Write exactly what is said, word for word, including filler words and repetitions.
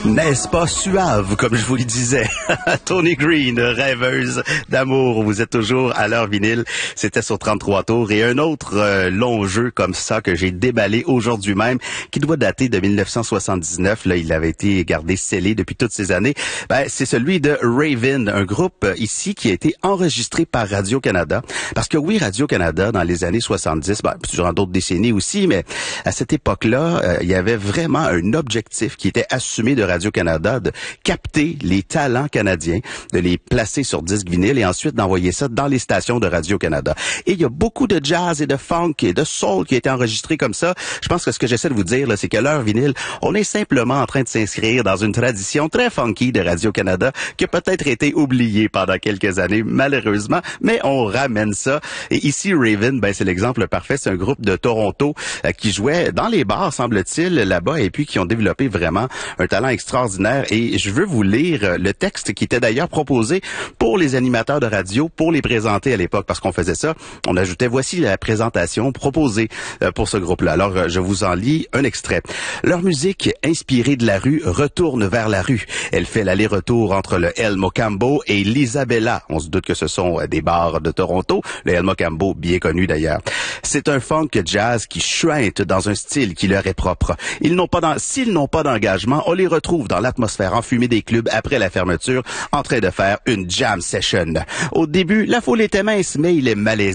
N'est-ce pas suave, comme je vous le disais? Tony Green, rêveuse d'amour. Vous êtes toujours à l'heure vinyle. C'était sur trente-trois tours. Et un autre euh, long jeu comme ça que j'ai déballé aujourd'hui même, qui doit dater de mille neuf cent soixante-dix-neuf. Là, il avait été gardé scellé depuis toutes ces années. Ben, c'est celui de Raven, un groupe ici qui a été enregistré par Radio-Canada. Parce que oui, Radio-Canada, dans les années soixante-dix, ben, durant d'autres décennies aussi, mais à cette époque-là, euh, il y avait vraiment un objectif qui était assumé de Radio-Canada, de capter les talents canadiens, de les placer sur disque vinyle et ensuite d'envoyer ça dans les stations de Radio-Canada. Et il y a beaucoup de jazz et de funk et de soul qui a été enregistré comme ça. Je pense que ce que j'essaie de vous dire, là, c'est que l'heure vinyle, on est simplement en train de s'inscrire dans une tradition très funky de Radio-Canada qui a peut-être été oubliée pendant quelques années, malheureusement, mais on ramène ça. Et ici, Raven, ben, c'est l'exemple parfait. C'est un groupe de Toronto euh, qui jouait dans les bars, semble-t-il, là-bas, et puis qui ont développé vraiment un talent extraordinaire. Et je veux vous lire le texte qui était d'ailleurs proposé pour les animateurs de radio, pour les présenter à l'époque, parce qu'on faisait ça. On ajoutait, voici la présentation proposée euh, pour ce groupe-là. Alors, euh, je vous en lis un extrait. Leur musique, inspirée de la rue, retourne vers la rue. Elle fait l'aller-retour entre le El Mocambo et l'Isabella. On se doute que ce sont euh, des bars de Toronto. Le El Mocambo, bien connu d'ailleurs. C'est un funk jazz qui chuinte dans un style qui leur est propre. Ils n'ont pas d'en... S'ils n'ont pas d'engagement, on les retrouve dans l'atmosphère enfumée des clubs après la fermeture, en train de faire une jam session. Au début, la foule était mince, mais il est malaisé.